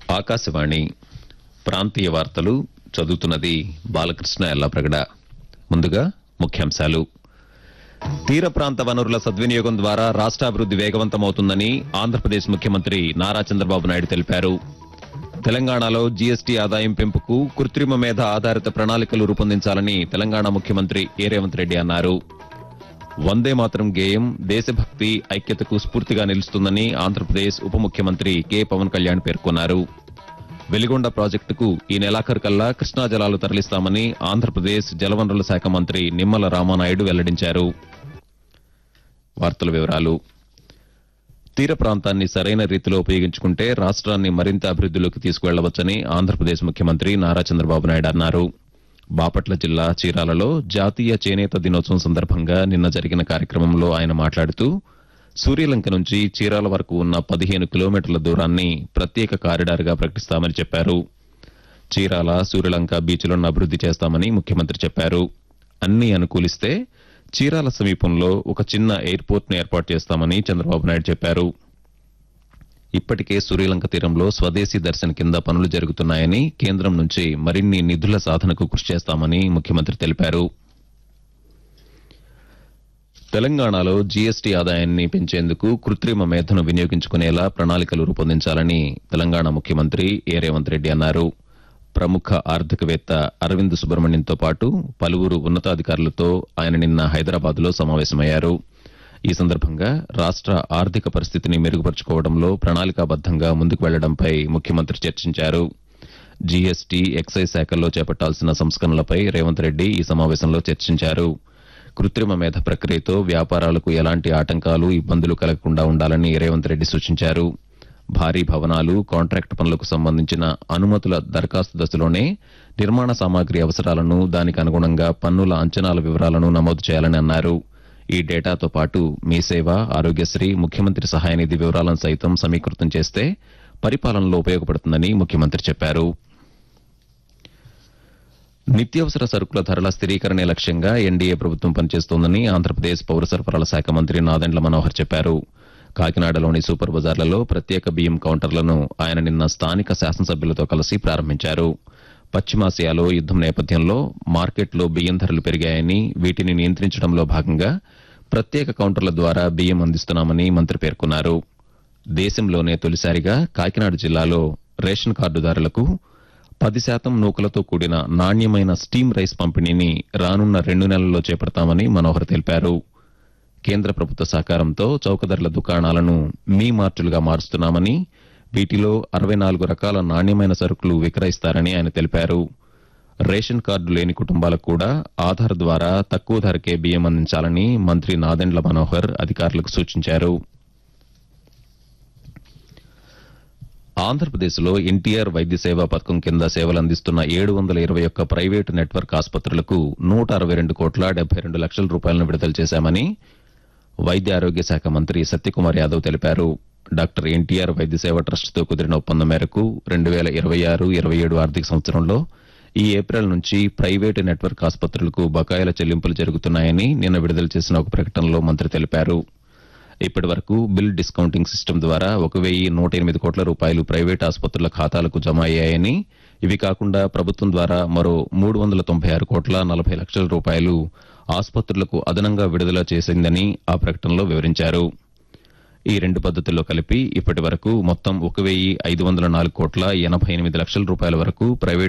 ఆకాశవాణి ప్రాంతీయ వార్తలు చదువుతున్నది బాలకృష్ణ ఎల్లప్రగడ. ముందుగా ముఖ్యాంశాలు. తీర ప్రాంత వనరుల సద్వినియోగం ద్వారా రాష్ట్రాభివృద్ది వేగవంతమవుతుందని ఆంధ్రప్రదేశ్ ముఖ్యమంత్రి నారా చంద్రబాబు నాయుడు తెలిపారు. తెలంగాణలో జీఎస్టీ ఆదాయం పెంపుకు కృత్రిమ మేధ ఆధారిత ప్రణాళికలు రూపొందించాలని తెలంగాణ ముఖ్యమంత్రి ఏ రేవంత్ రెడ్డి అన్నారు. వందే మాతరం గేయం దేశభక్తి ఐక్యతకు స్ఫూర్తిగా నిలుస్తుందని ఆంధ్రప్రదేశ్ ఉప ముఖ్యమంత్రి కె పవన్ కళ్యాణ్ పేర్కొన్నారు. వెలిగొండ ప్రాజెక్టుకు ఈ నెలాఖరుకల్లా కృష్ణా జలాలు తరలిస్తామని ఆంధ్రప్రదేశ్ జలవనరుల శాఖ మంత్రి నిమ్మల రామానాయుడు వెల్లడించారు. వార్తల వివరాలు. తీర ప్రాంతాన్ని సరైన రీతిలో ఉపయోగించుకుంటే రాష్ట్రాన్ని మరింత అభివృద్దిలోకి తీసుకువెళ్లవచ్చని ఆంధ్రప్రదేశ్ ముఖ్యమంత్రి నారా చంద్రబాబు నాయుడు అన్నారు. బాపట్ల జిల్లా చీరాలలో జాతీయ చేనేత దినోత్సవం సందర్భంగా నిన్న జరిగిన కార్యక్రమంలో ఆయన మాట్లాడుతూ సూర్యలంక నుంచి చీరాల వరకు ఉన్న 15 కిలోమీటర్ల దూరాన్ని ప్రత్యేక కారిడార్గా ప్రకటిస్తామని చెప్పారు. చీరాల సూర్యలంక బీచ్లను అభివృద్ది చేస్తామని ముఖ్యమంత్రి చెప్పారు. అన్ని అనుకూలిస్తే చీరాల సమీపంలో ఒక చిన్న ఎయిర్పోర్ట్ను ఏర్పాటు చేస్తామని చంద్రబాబు నాయుడు చెప్పారు. ఇప్పటికే సూర్యలంక తీరంలో స్వదేశీ దర్శన్ కింద పనులు జరుగుతున్నాయని, కేంద్రం నుంచి మరిన్ని నిధుల సాధనకు కృషి చేస్తామని ముఖ్యమంత్రి తెలిపారు. తెలంగాణలో జీఎస్టీ ఆదాయాన్ని పెంచేందుకు కృత్రిమ మేధను వినియోగించుకునేలా ప్రణాళికలు రూపొందించాలని తెలంగాణ ముఖ్యమంత్రి ఏ రేవంత్ రెడ్డి అన్నారు. ప్రముఖ ఆర్థికవేత్త అరవింద్ సుబ్రహ్మణ్యంతో పాటు పలువురు ఉన్నతాధికారులతో ఆయన నిన్న హైదరాబాద్లో సమావేశమయ్యారు. ఈ సందర్భంగా రాష్ట్ర ఆర్థిక పరిస్థితిని మెరుగుపరుచుకోవడంలో ప్రణాళికాబద్దంగా ముందుకు వెళ్లడంపై ముఖ్యమంత్రి చర్చించారు. జీఎస్టీ, ఎక్సైజ్ శాఖల్లో చేపట్టాల్సిన సంస్కరణలపై రేవంత్ రెడ్డి ఈ సమావేశంలో చర్చించారు. కృత్రిమ మేధ ప్రక్రియతో వ్యాపారాలకు ఎలాంటి ఆటంకాలు, ఇబ్బందులు కలగకుండా ఉండాలని రేవంత్ రెడ్డి సూచించారు. భారీ భవనాలు, కాంట్రాక్టు పనులకు సంబంధించిన అనుమతుల దరఖాస్తు దశలోనే నిర్మాణ సామాగ్రి అవసరాలను, దానికి అనుగుణంగా పన్నుల అంచనాల వివరాలను నమోదు చేయాలని అన్నారు. ఈ డేటాతో పాటు మీ సేవ, ఆరోగ్యశ్రీ, ముఖ్యమంత్రి సహాయ నిధి వివరాలను సైతం సమీకృతం చేస్తే పరిపాలనలో ఉపయోగపడుతుందని ముఖ్యమంత్రి చెప్పారు. నిత్యావసర సరుకుల ధరల స్థిరీకరణే లక్ష్యంగా ఎన్డీఏ ప్రభుత్వం పనిచేస్తోందని ఆంధ్రప్రదేశ్ పౌర సరఫరాల శాఖ మంత్రి నాదెండ్ల మనోహర్ చెప్పారు. కాకినాడలోని సూపర్ బజార్లలో ప్రత్యేక బియ్యం కౌంటర్లను ఆయన నిన్న స్థానిక శాసనసభ్యులతో కలిసి ప్రారంభించారు. పశ్చిమాసియాలో యుద్దం నేపథ్యంలో మార్కెట్లో బియ్యం ధరలు పెరిగాయని, వీటిని నియంత్రించడంలో భాగంగా ప్రత్యేక కౌంటర్ల ద్వారా బియ్యం అందిస్తున్నామని మంత్రి పేర్కొన్నారు. దేశంలోనే తొలిసారిగా కాకినాడ జిల్లాలో రేషన్ కార్డుదారులకు 10% నూకలతో కూడిన నాణ్యమైన స్టీమ్ రైస్ పంపిణీని రానున్న 2 నెలల్లో చేపడతామని మనోహర్ తెలిపారు. కేంద్ర ప్రభుత్వ సహకారంతో చౌకధరల దుకాణాలను మీ మార్టులుగా మారుస్తున్నామని, వీటిలో 64 రకాల నాణ్యమైన సరుకులు విక్రయిస్తారని ఆయన తెలిపారు. రేషన్ కార్డు లేని కుటుంబాలకు కూడా ఆధార్ ద్వారా తక్కువ ధరకే బియ్యం అందించాలని మంత్రి నాదెండ్ల మనోహర్ అధికారులకు సూచించారు. ఆంధ్రప్రదేశ్లో ఎన్టీఆర్ వైద్య సేవా పథకం కింద సేవలందిస్తున్న 721 ప్రైవేటు నెట్వర్క్ ఆసుపత్రులకు 162 కోట్ల 72 లక్షల రూపాయలను విడుదల చేశామని వైద్య ఆరోగ్య శాఖ మంత్రి సత్యకుమార్ యాదవ్ తెలిపారు. డాక్టర్ ఎన్టీఆర్ వైద్య సేవ ట్రస్టుతో కుదిరిన ఒప్పందం మేరకు 2026-27 ఆర్థిక సంవత్సరంలో ఈ ఏప్రిల్ నుంచి ప్రైవేటు నెట్వర్క్ ఆసుపత్రులకు బకాయిల చెల్లింపులు జరుగుతున్నాయని నిన్న విడుదల చేసిన ఒక ప్రకటనలో మంత్రి తెలిపారు. ఇప్పటి వరకు బిల్ డిస్కౌంటింగ్ సిస్టమ్ ద్వారా 1,108 కోట్ల రూపాయలు ప్రైవేటు ఆసుపత్రుల ఖాతాలకు జమ అయ్యాయని, ఇవి కాకుండా ప్రభుత్వం ద్వారా మరో 396 కోట్ల 40 లక్షల రూపాయలు ఆసుపత్రులకు అదనంగా విడుదల చేసిందని ఆ ప్రకటనలో వివరించారు. ఈ 2 పద్ధతుల్లో కలిపి ఇప్పటి వరకు మొత్తం 1,504 కోట్ల 88 లక్షల రూపాయల వరకు ప్రైవేటు